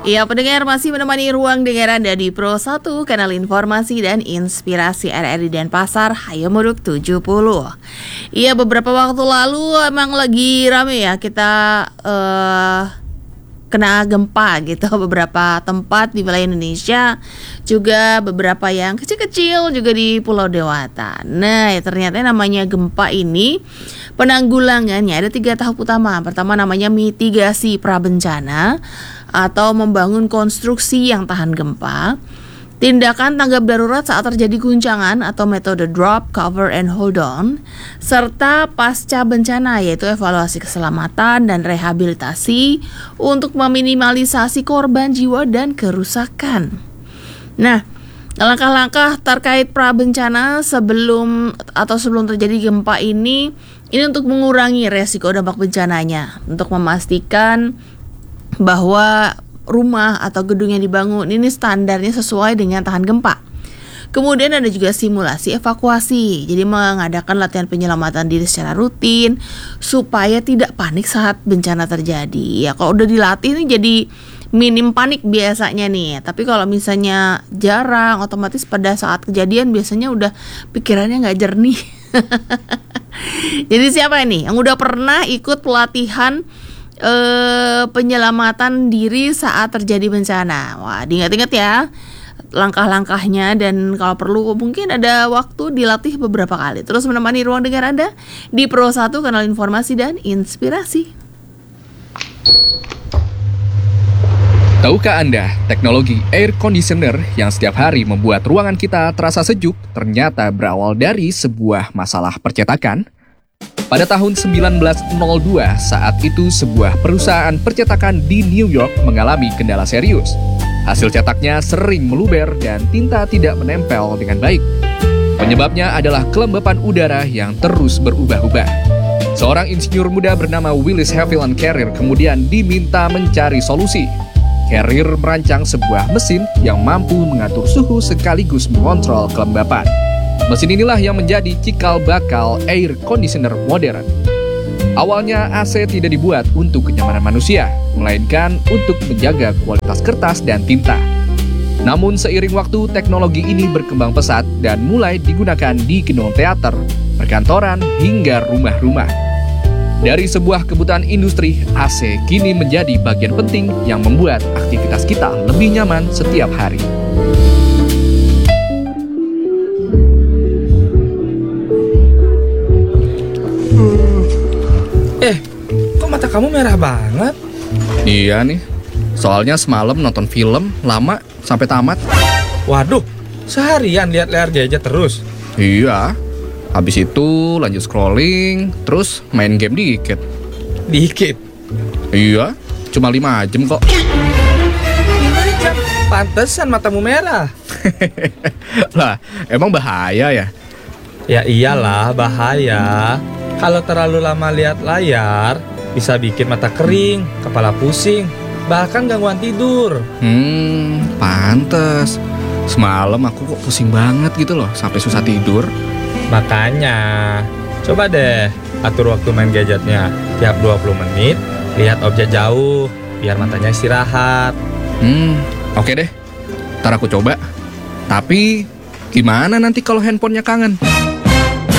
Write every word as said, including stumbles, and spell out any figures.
Iya, pendengar masih menemani ruang dengar Anda di Pro satu, kanal informasi dan inspirasi R R I Denpasar, Hayamuruk tujuh puluh. Iya, beberapa waktu lalu emang lagi rame ya kita uh, kena gempa gitu. Beberapa tempat di wilayah Indonesia, juga beberapa yang kecil-kecil juga di Pulau Dewata. Nah, ya ternyata namanya gempa ini penanggulangannya ada tiga tahap utama. Pertama namanya mitigasi prabencana atau membangun konstruksi yang tahan gempa, tindakan tanggap darurat saat terjadi guncangan atau metode drop, cover, and hold on, serta pasca bencana yaitu evaluasi keselamatan dan rehabilitasi untuk meminimalisasi korban jiwa dan kerusakan. Nah, langkah-langkah terkait prabencana sebelum atau sebelum terjadi gempa ini ini untuk mengurangi resiko dampak bencananya, untuk memastikan bahwa rumah atau gedung yang dibangun ini standarnya sesuai dengan tahan gempa. Kemudian ada juga simulasi evakuasi, jadi mengadakan latihan penyelamatan diri secara rutin supaya tidak panik saat bencana terjadi. Ya kalau udah dilatih ini jadi minim panik biasanya nih. Tapi kalau misalnya jarang, otomatis pada saat kejadian biasanya udah pikirannya nggak jernih. Jadi siapa ini yang udah pernah ikut pelatihan Uh, penyelamatan diri saat terjadi bencana? Wah, diingat-ingat ya langkah-langkahnya, dan kalau perlu mungkin ada waktu dilatih beberapa kali. Terus menemani ruang dengar Anda di Pro satu, kanal informasi dan inspirasi. Tahukah Anda, teknologi air conditioner yang setiap hari membuat ruangan kita terasa sejuk ternyata berawal dari sebuah masalah percetakan? Pada tahun sembilan belas nol dua, saat itu sebuah perusahaan percetakan di New York mengalami kendala serius. Hasil cetaknya sering meluber dan tinta tidak menempel dengan baik. Penyebabnya adalah kelembapan udara yang terus berubah-ubah. Seorang insinyur muda bernama Willis Haviland Carrier kemudian diminta mencari solusi. Carrier merancang sebuah mesin yang mampu mengatur suhu sekaligus mengontrol kelembapan. Mesin inilah yang menjadi cikal bakal air conditioner modern. Awalnya A C tidak dibuat untuk kenyamanan manusia, melainkan untuk menjaga kualitas kertas dan tinta. Namun seiring waktu, teknologi ini berkembang pesat dan mulai digunakan di gedung teater, perkantoran, hingga rumah-rumah. Dari sebuah kebutuhan industri, A C kini menjadi bagian penting yang membuat aktivitas kita lebih nyaman setiap hari. Eh, kok mata kamu merah banget? Iya nih, soalnya semalam nonton film lama sampai tamat. Waduh, seharian lihat layar gadget terus? Iya, habis itu lanjut scrolling, terus main game dikit. Dikit? Iya, cuma lima jam kok. lima jam? Pantesan matamu merah. Lah, emang bahaya ya? Ya iyalah, bahaya. Kalau terlalu lama lihat layar, bisa bikin mata kering, kepala pusing, bahkan gangguan tidur. Hmm, pantes. Semalam aku kok pusing banget gitu loh, sampai susah tidur. Makanya, coba deh atur waktu main gadgetnya. Tiap dua puluh menit, lihat objek jauh, biar matanya istirahat. Hmm, oke deh. Ntar aku coba. Tapi, gimana nanti kalau handphonenya kangen?